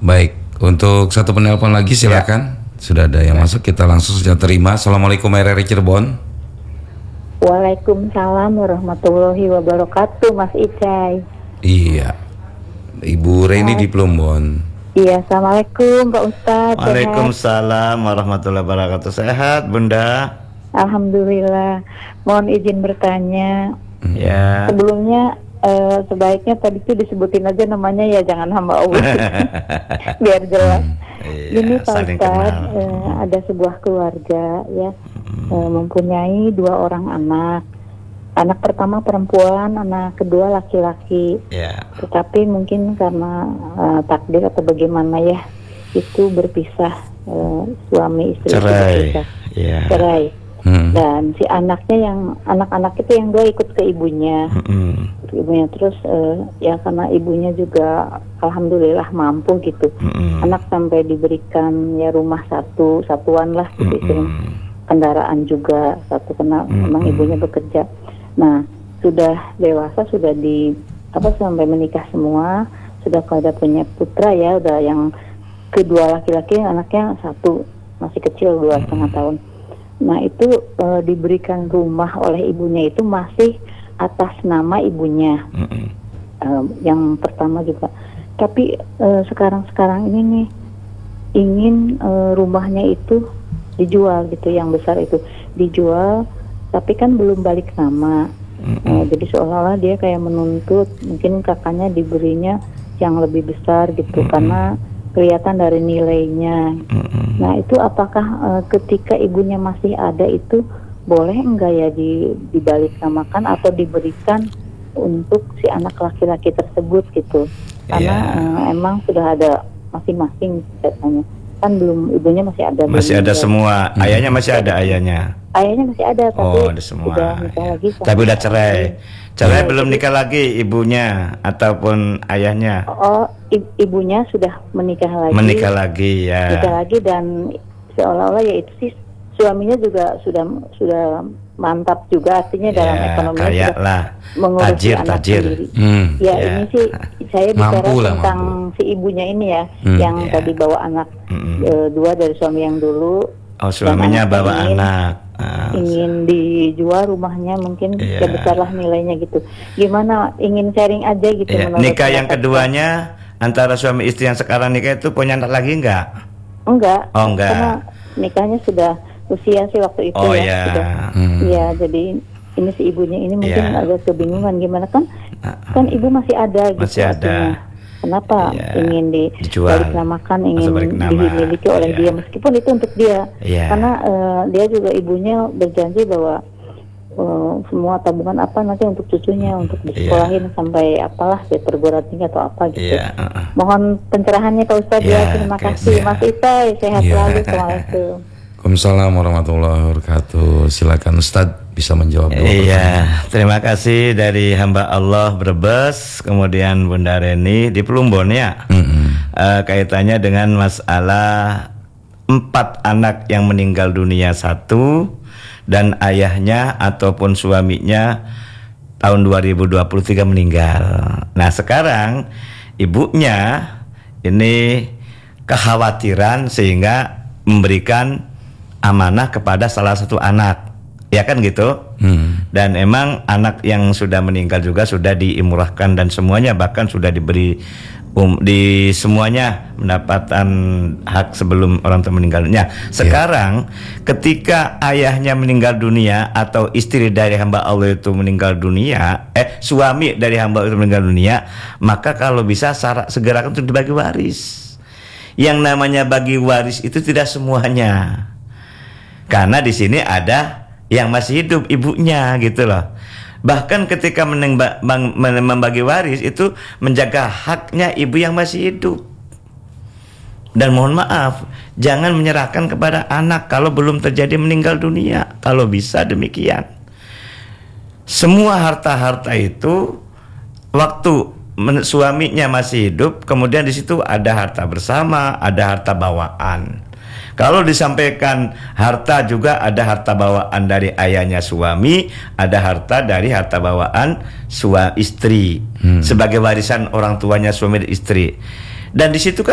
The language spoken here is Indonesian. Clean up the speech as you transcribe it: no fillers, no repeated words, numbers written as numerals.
Baik, untuk satu penelpon lagi silakan. Sudah ada yang masuk, kita langsung saja terima. Assalamualaikum RRI Cirebon. Waalaikumsalam warahmatullahi wabarakatuh, Mas Icai. Iya, Ibu Reni di Plumbon. Iya, assalamualaikum Pak Ustadz. Waalaikumsalam warahmatullahi wabarakatuh. Sehat Bunda? Alhamdulillah. Mohon izin bertanya. Ya. Sebelumnya sebaiknya tadi itu disebutin aja namanya ya, jangan hamba Allah. Biar jelas. Ini Pak Ustadz, ada sebuah keluarga ya, mempunyai 2 orang anak. Anak pertama perempuan, anak kedua laki-laki. Tetapi mungkin karena takdir atau bagaimana ya, itu berpisah, suami istri berpisah. Cerai. Dan si anaknya yang anak-anak itu yang 2 ikut ke ibunya. Ibunya terus ya karena ibunya juga alhamdulillah mampu gitu. Anak sampai diberikan ya rumah satuan lah gitu, kendaraan juga satu, karena memang ibunya bekerja. Nah, sudah dewasa, sudah sampai menikah semua, sudah pada punya putra ya, udah yang kedua laki-laki, anaknya 1 masih kecil 2,5 tahun. Nah, itu diberikan rumah oleh ibunya itu masih atas nama ibunya. Yang pertama juga. Tapi sekarang ini nih ingin rumahnya itu dijual gitu, yang besar itu dijual, tapi kan belum balik nama. Jadi seolah-olah dia kayak menuntut mungkin kakaknya diberinya yang lebih besar gitu, karena kelihatan dari nilainya. Nah, itu apakah ketika ibunya masih ada itu boleh enggak ya dibalik namakan atau diberikan untuk si anak laki-laki tersebut gitu? Karena emang sudah ada masing-masing katanya. Kan belum, ibunya masih ada. Masih ada semua. Ayahnya masih ada ayahnya. Ayahnya masih ada, tapi ada semua. Udah nikah lagi. Tapi udah cerai. Cerai belum nikah lagi ibunya ataupun ayahnya. Ibunya sudah menikah lagi. Menikah lagi ya. Menikah lagi, dan seolah-olah ya itu sih suaminya juga sudah mantap juga, artinya dalam ekonomi sudah mengurusi anak sendiri. Ini sih saya bicara tentang si ibunya ini ya, yang tadi bawa anak 2 dari suami yang dulu. Suaminya bawa anak. Ingin dijual rumahnya, mungkin ya besarlah nilainya gitu. Gimana, ingin sharing aja gitu. Nikah yang keduanya antara suami istri yang sekarang nikah itu punya anak lagi enggak? Enggak. Enggak. Karena nikahnya sudah usia sih waktu itu sudah. Iya, jadi ini si ibunya ini mungkin agak kebingungan gimana kan ibu masih ada gitu. Masih ada. Kenapa ingin dibalik namakan, ingin dimiliki oleh dia, meskipun itu untuk dia. Karena dia juga, ibunya berjanji bahwa semua tabungan nanti untuk cucunya, untuk disekolahin sampai apalah perguruan tinggi atau apa gitu. Mohon pencerahannya Pak Ustadz ya. Terima kasih Mas Itai, sehat selalu. Assalamualaikum. Waalaikumsalam warahmatullahi wabarakatuh. Silakan Ustadz bisa menjawab. Terima kasih dari hamba Allah Brebes, kemudian Bunda Reni di Plumbon ya. Kaitannya dengan masalah 4 anak yang meninggal dunia 1 dan ayahnya ataupun suaminya tahun 2023 meninggal. Nah, sekarang ibunya ini kekhawatiran sehingga memberikan amanah kepada salah satu anak, ya kan gitu. Dan emang anak yang sudah meninggal juga sudah diimurahkan dan semuanya, bahkan sudah diberi di semuanya mendapatkan hak sebelum orang tua meninggalnya. Sekarang ketika ayahnya meninggal dunia atau istri dari hamba Allah itu meninggal dunia, suami dari hamba Allah itu meninggal dunia, maka kalau bisa segerakan untuk dibagi waris. Yang namanya bagi waris itu tidak semuanya. Karena di sini ada yang masih hidup ibunya gitu loh. Bahkan ketika membagi waris itu menjaga haknya ibu yang masih hidup. Dan mohon maaf, jangan menyerahkan kepada anak kalau belum terjadi meninggal dunia. Kalau bisa demikian. Semua harta-harta itu waktu suaminya masih hidup, kemudian di situ ada harta bersama, ada harta bawaan. Kalau disampaikan harta juga ada harta bawaan dari ayahnya suami, ada harta dari harta bawaan istri sebagai warisan orang tuanya suami dan istri. Dan di situ kan